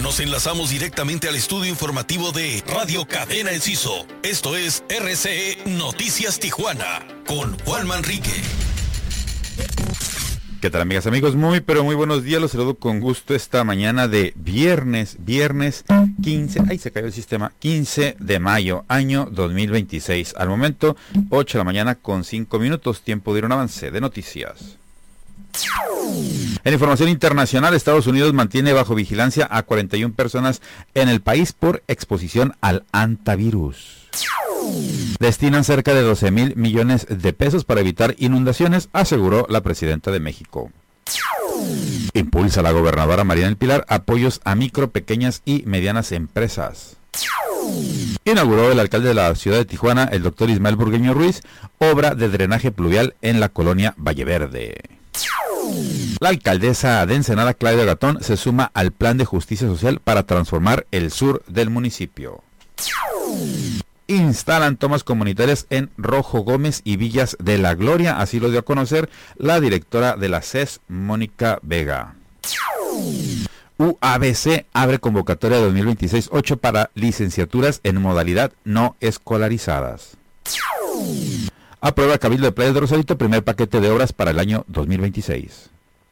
Nos enlazamos directamente al estudio informativo de Radio Cadena Enciso. Esto es RCE Noticias Tijuana con Juan Manrique. ¿Qué tal, amigas, amigos? Muy buenos días. Los saludo con gusto esta mañana de viernes 15, ahí se cayó el sistema, 15 de mayo, año 2026. Al momento, 8 de la mañana con 5 minutos, tiempo de ir a un avance de noticias. En información internacional, Estados Unidos mantiene bajo vigilancia a 41 personas en el país por exposición al hantavirus. Destinan cerca de 12,000 millones de pesos para evitar inundaciones, aseguró la presidenta de México. Impulsa la gobernadora Mariana del Pilar apoyos a micro, pequeñas y medianas empresas. Inauguró el alcalde de la ciudad de Tijuana, el doctor Ismael Burgueño Ruiz, obra de drenaje pluvial en la colonia Valleverde. La alcaldesa de Ensenada, Claudia Gatón, se suma al plan de justicia social para transformar el sur del municipio. Instalan tomas comunitarias en Rojo Gómez y Villas de la Gloria, así lo dio a conocer la directora de la CES, Mónica Vega. UABC abre convocatoria 2026-8 para licenciaturas en modalidad no escolarizadas. Aprueba Cabildo de Playa de Rosarito primer paquete de obras para el año 2026.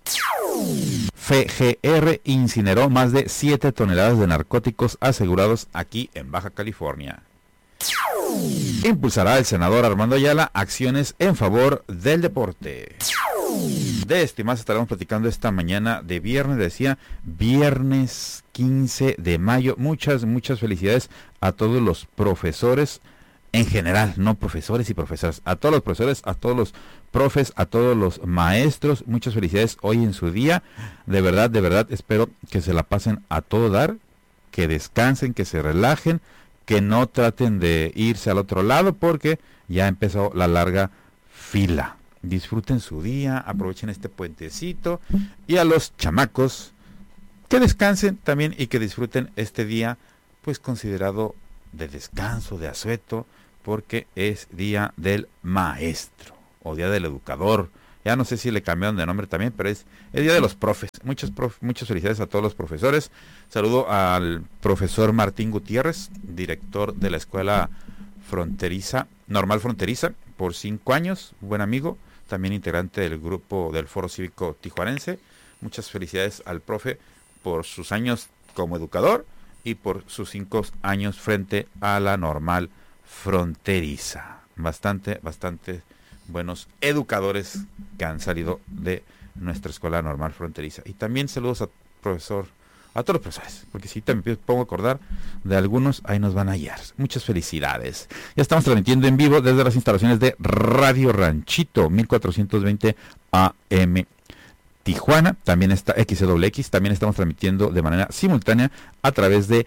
FGR incineró más de 7 toneladas de narcóticos asegurados aquí en Baja California. Impulsará el senador Armando Ayala acciones en favor del deporte. De esto y más estaremos platicando esta mañana de viernes, decía, viernes 15 de mayo. Muchas felicidades a todos los profesores en general, no profesores y profesoras, a todos los profesores, a todos los profes, a todos los maestros. Muchas felicidades hoy en su día. De verdad, espero que se la pasen a todo dar, que descansen, que se relajen, que no traten de irse al otro lado porque ya empezó la larga fila. Disfruten su día, aprovechen este puentecito, y a los chamacos que descansen también y que disfruten este día pues considerado de descanso, de asueto, porque es día del maestro o día del educador. Ya no sé si le cambiaron de nombre también, pero es el día de los profes. Muchas felicidades a todos los profesores. Saludo al profesor Martín Gutiérrez, director de la escuela fronteriza, normal fronteriza, por 5 años, buen amigo, también integrante del grupo del Foro Cívico Tijuanense. Muchas felicidades al profe por sus años como educador y por sus 5 años frente a la normal fronteriza. Bastante buenos educadores que han salido de nuestra escuela normal fronteriza. Y también saludos a todos los profesores, porque si también pongo a acordar de algunos, ahí nos van a hallar. Muchas felicidades. Ya estamos transmitiendo en vivo desde las instalaciones de Radio Ranchito, 1420 AM Tijuana. También está XWX, también estamos transmitiendo de manera simultánea a través de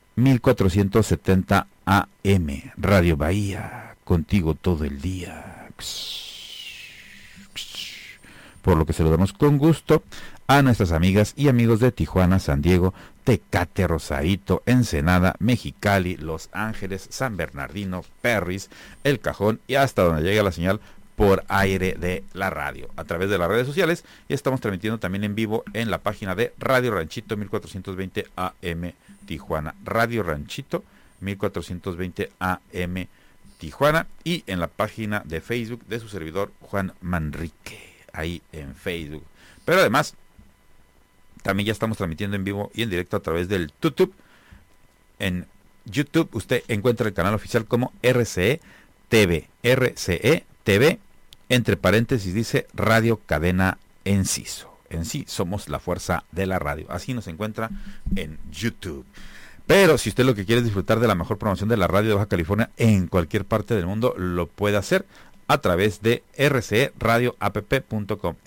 1470 AM Radio Bahía, contigo todo el día. Por lo que saludamos con gusto a nuestras amigas y amigos de Tijuana, San Diego, Tecate, Rosarito, Ensenada, Mexicali, Los Ángeles, San Bernardino, Perris, El Cajón y hasta donde llega la señal por aire de la radio, a través de las redes sociales. Y estamos transmitiendo también en vivo en la página de Radio Ranchito 1420 AM Tijuana, Radio Ranchito 1420 AM Tijuana, y en la página de Facebook de su servidor Juan Manrique, ahí en Facebook. Pero además también ya estamos transmitiendo en vivo y en directo a través del YouTube. En YouTube usted encuentra el canal oficial como RCE TV, RCE TV, entre paréntesis dice Radio Cadena Enciso. En sí somos la fuerza de la radio, así nos encuentra en YouTube. Pero si usted lo que quiere es disfrutar de la mejor promoción de la radio de Baja California en cualquier parte del mundo, lo puede hacer a través de rcradioapp.com,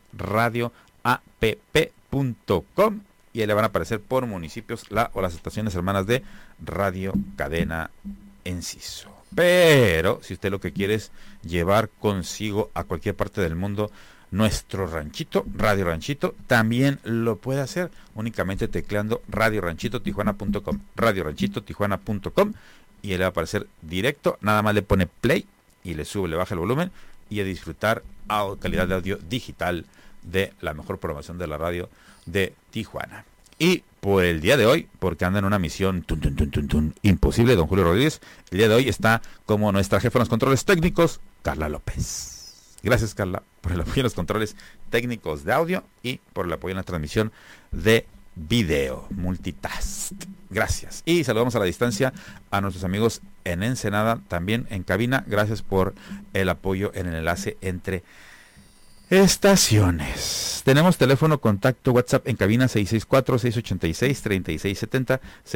rcradioapp.com, y ahí le van a aparecer por municipios o las estaciones hermanas de Radio Cadena Enciso. Pero si usted lo que quiere es llevar consigo a cualquier parte del mundo nuestro ranchito, Radio Ranchito, también lo puede hacer únicamente tecleando radioranchitotijuana.com, radioranchitotijuana.com, y le va a aparecer directo. Nada más le pone play y le sube, le baja el volumen y a disfrutar a calidad de audio digital de la mejor programación de la radio de Tijuana. Y por el día de hoy, porque anda en una misión imposible, don Julio Rodríguez, el día de hoy está como nuestra jefa en los controles técnicos, Carla López. Gracias, Carla, por el apoyo en los controles técnicos de audio y por el apoyo en la transmisión de video, multitask. Gracias. Y saludamos a la distancia a nuestros amigos en Ensenada, también en cabina. Gracias por el apoyo en el enlace entre estaciones. Tenemos teléfono, contacto, WhatsApp en cabina 664-686-3670,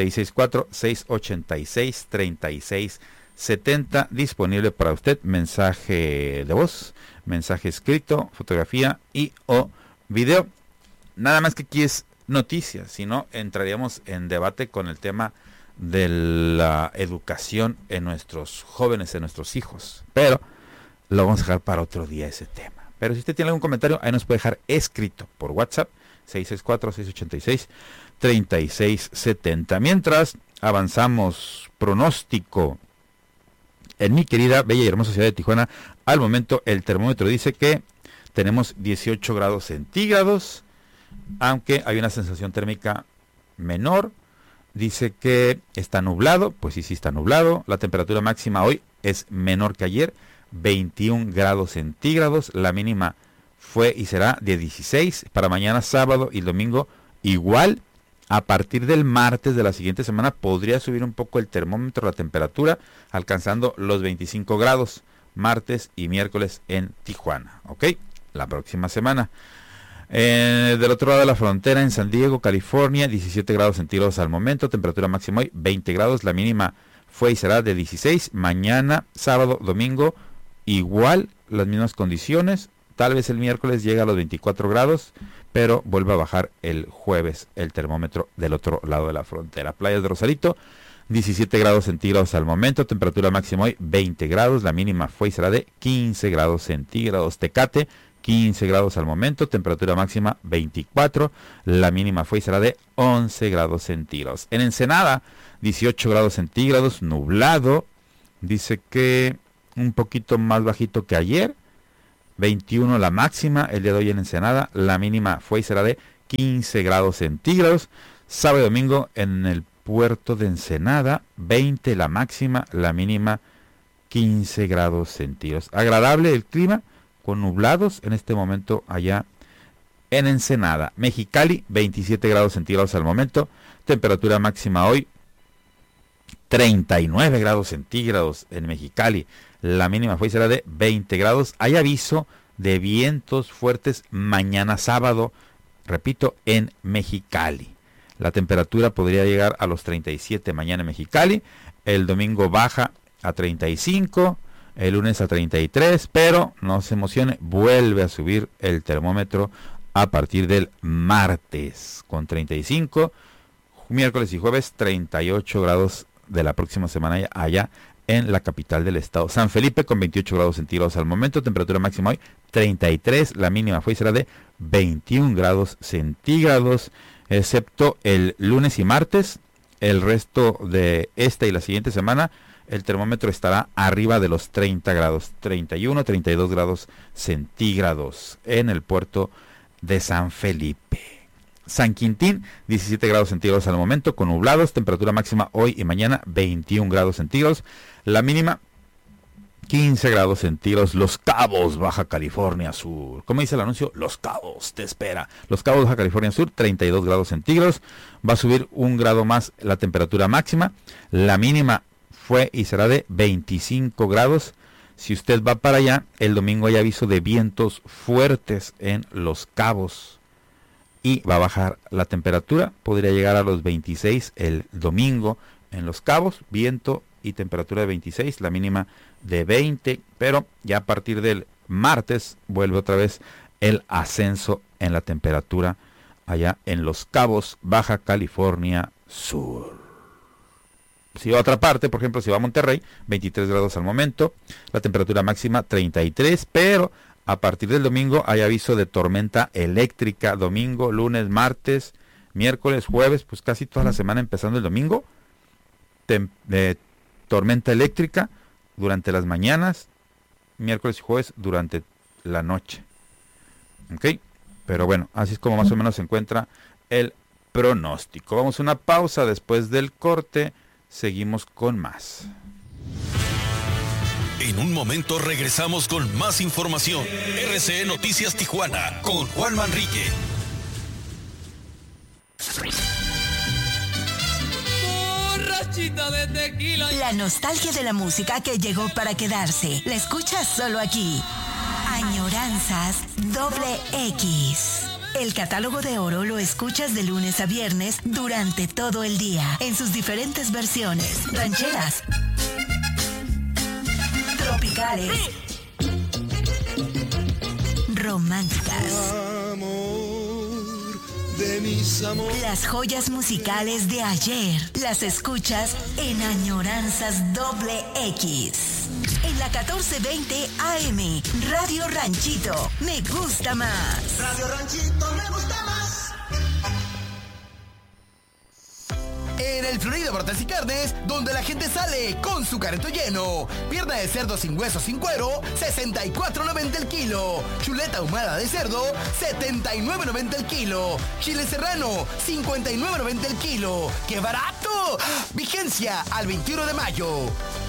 664-686-3670, disponible para usted, mensaje de voz, mensaje escrito, fotografía y o video. Nada más que aquí es noticias, si no entraríamos en debate con el tema de la educación en nuestros jóvenes, en nuestros hijos, pero lo vamos a dejar para otro día ese tema. Pero si usted tiene algún comentario, ahí nos puede dejar escrito por WhatsApp, 664-686-3670. Mientras avanzamos, pronóstico en mi querida, bella y hermosa ciudad de Tijuana. Al momento el termómetro dice que tenemos 18 grados centígrados, aunque hay una sensación térmica menor. Dice que está nublado, pues sí está nublado. La temperatura máxima hoy es menor que ayer, 21 grados centígrados, la mínima fue y será de 16, para mañana sábado y domingo igual. A partir del martes de la siguiente semana podría subir un poco el termómetro, la temperatura, alcanzando los 25 grados, martes y miércoles en Tijuana, ¿ok? La próxima semana. Del otro lado de la frontera, en San Diego, California, 17 grados centígrados al momento, temperatura máxima hoy 20 grados, la mínima fue y será de 16, mañana, sábado, domingo, igual, las mismas condiciones, tal vez el miércoles llega a los 24 grados, pero vuelve a bajar el jueves el termómetro del otro lado de la frontera. Playas de Rosarito, 17 grados centígrados al momento, temperatura máxima hoy 20 grados, la mínima fue y será de 15 grados centígrados. Tecate, 15 grados al momento, temperatura máxima 24, la mínima fue y será de 11 grados centígrados. En Ensenada, 18 grados centígrados, nublado, dice que un poquito más bajito que ayer, 21 la máxima, el día de hoy en Ensenada, la mínima fue y será de 15 grados centígrados. Sábado y domingo en el puerto de Ensenada, 20 la máxima, la mínima 15 grados centígrados. Agradable el clima, con nublados en este momento allá en Ensenada. Mexicali, 27 grados centígrados al momento, temperatura máxima hoy 39 grados centígrados en Mexicali, la mínima fue y será de 20 grados. Hay aviso de vientos fuertes mañana sábado, repito, en Mexicali. La temperatura podría llegar a los 37 mañana en Mexicali, el domingo baja a 35, el lunes a 33, pero no se emocione, vuelve a subir el termómetro a partir del martes con 35, miércoles y jueves 38 grados de la próxima semana allá en la capital del estado. San Felipe con 28 grados centígrados al momento, temperatura máxima hoy 33, la mínima fue y será de 21 grados centígrados, excepto el lunes y martes. El resto de esta y la siguiente semana el termómetro estará arriba de los 30 grados, 31, 32 grados centígrados en el puerto de San Felipe. San Quintín, 17 grados centígrados al momento, con nublados, temperatura máxima hoy y mañana 21 grados centígrados, la mínima 15 grados centígrados. Los Cabos, Baja California Sur. ¿Cómo dice el anuncio? Los Cabos, te espera. Los Cabos, Baja California Sur, 32 grados centígrados. Va a subir un grado más la temperatura máxima. La mínima fue y será de 25 grados. Si usted va para allá, el domingo hay aviso de vientos fuertes en Los Cabos. Y va a bajar la temperatura. Podría llegar a los 26 el domingo en Los Cabos. Viento y temperatura de 26, la mínima de 20, pero ya a partir del martes vuelve otra vez el ascenso en la temperatura allá en Los Cabos, Baja California Sur. Si va a otra parte, por ejemplo, si va a Monterrey, 23 grados al momento, la temperatura máxima 33, pero a partir del domingo hay aviso de tormenta eléctrica, domingo, lunes, martes, miércoles, jueves, pues casi toda la semana empezando el domingo, tormenta eléctrica durante las mañanas, miércoles y jueves durante la noche. ¿Ok? Pero bueno, así es como más o menos se encuentra el pronóstico. Vamos a una pausa, después del corte seguimos con más. En un momento regresamos con más información. RCE Noticias Tijuana con Juan Manrique. De tequila. La nostalgia de la música que llegó para quedarse. La escuchas solo aquí. Añoranzas XX. El catálogo de oro lo escuchas de lunes a viernes durante todo el día, en sus diferentes versiones. Rancheras, tropicales, románticas. De mis amores. Las joyas musicales de ayer las escuchas en Añoranzas XX. En la 1420 AM, Radio Ranchito, me gusta más. Radio Ranchito me gusta más. En el Florida Bartas y Carnes, donde la gente sale con su carrito lleno. Pierna de cerdo sin hueso, sin cuero, $64.90 el kilo. Chuleta ahumada de cerdo, $79.90 el kilo. Chile serrano, $59.90 el kilo. ¡Qué barato! Vigencia al 21 de mayo.